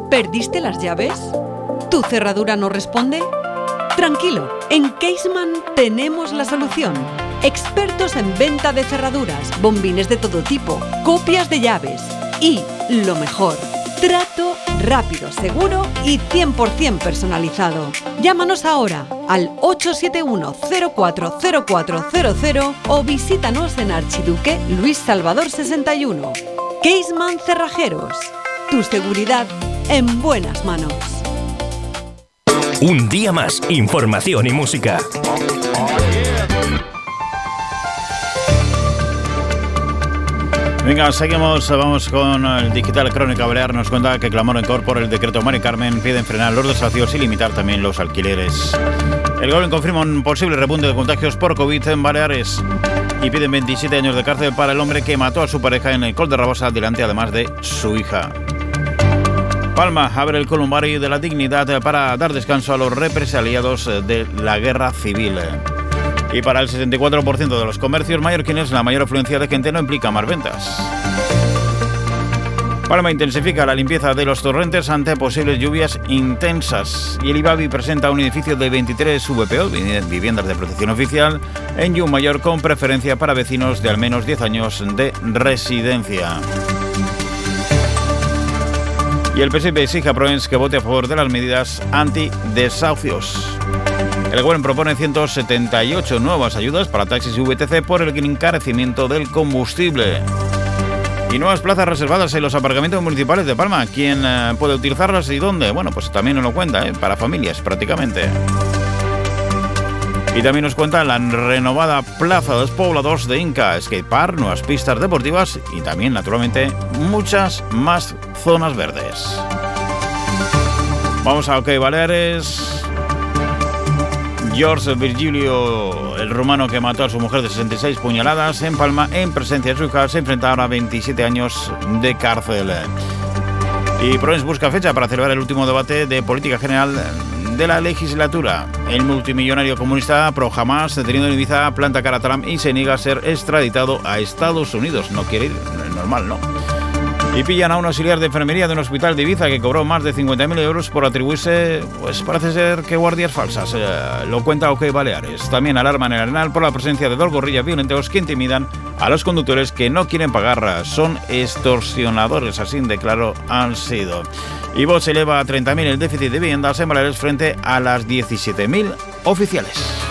¿Perdiste las llaves? ¿Tu cerradura no responde? Tranquilo, en Caseman tenemos la solución. Expertos en venta de cerraduras, bombines de todo tipo, copias de llaves y, lo mejor, trato rápido, seguro y 100% personalizado. Llámanos ahora al 871-040400 o visítanos en Archiduque Luis Salvador 61. Caseman Cerrajeros. Tu seguridad en buenas manos. Un día más, información y música. Venga, seguimos, vamos con el Digital Crónica Balear. Nos cuenta que Clamor en Cor por el decreto Mari Carmen piden frenar los desahucios y limitar también los alquileres. El Gobierno confirma un posible repunte de contagios por COVID en Baleares y piden 27 años de cárcel para el hombre que mató a su pareja en el Col de Rabosa delante además de su hija. Palma abre el Columbari de la Dignidad para dar descanso a los represaliados de la guerra civil. Y para el 64% de los comercios mallorquines, la mayor afluencia de gente no implica más ventas. Palma intensifica la limpieza de los torrentes ante posibles lluvias intensas. Y el IBABI presenta un edificio de 23 VPO, viviendas de protección oficial, en Llumayor con preferencia para vecinos de al menos 10 años de residencia. Y el PSP exige a Proens que vote a favor de las medidas antidesahucios. El Gobierno propone 178 nuevas ayudas para taxis y VTC por el encarecimiento del combustible. Y nuevas plazas reservadas en los aparcamientos municipales de Palma. ¿Quién puede utilizarlas y dónde? Bueno, pues también nos lo cuenta, para familias prácticamente. Y también nos cuenta la renovada Plaza de los Pobladors de Inca, skatepark, nuevas pistas deportivas y también, naturalmente, muchas más zonas verdes. Vamos a OK Baleares. George Virgilio, el rumano que mató a su mujer de 66 puñaladas en Palma en presencia de su hija, se enfrenta ahora a 27 años de cárcel. Y Proens busca fecha para celebrar el último debate de política general de la legislatura. El multimillonario comunista pro Hamas, detenido en Ibiza, planta cara a Trump y se niega a ser extraditado a Estados Unidos. No quiere ir, normal, ¿no? Y pillan a un auxiliar de enfermería de un hospital de Ibiza que cobró más de 50.000 euros por atribuirse, pues parece ser que guardias falsas. Lo cuenta OK Baleares. También alarman en el Arenal por la presencia de dos gorrillas violentos que intimidan a los conductores que no quieren pagar. Son extorsionadores, así de claro han sido. Y Vox eleva a 30.000 el déficit de viviendas en Baleares frente a las 17.000 oficiales.